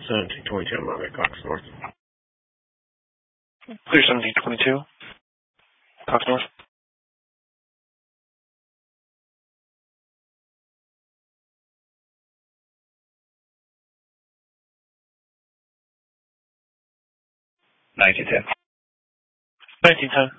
1722, I'm on Cox North. Clear 1722. Cox North. $19.10. 1910.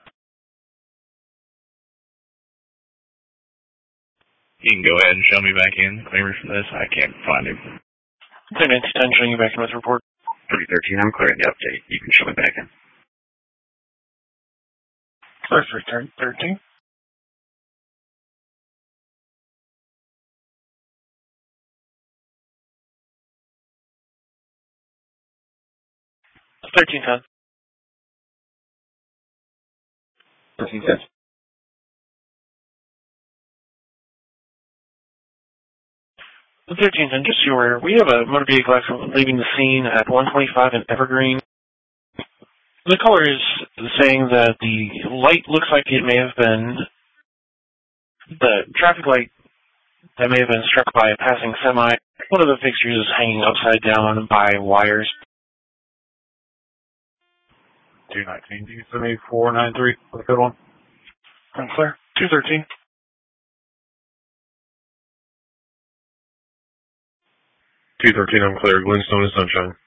You can go ahead and show me back in. Clearance from this. I can't find him. Clear 1910, showing you back in with report. 313, I'm clearing the update. You can show me back in. Clear 313. $13.10. 13 cents. $13.10, just so you're aware, we have a motor vehicle accident leaving the scene at 125 in Evergreen. The caller is saying that the light looks like it may have been the traffic light that may have been struck by a passing semi. One of the fixtures is hanging upside down by wires. 219, do you send me 493? What's the good one? I'm clear. 213. 213, I'm clear. Glenstone and Sunshine.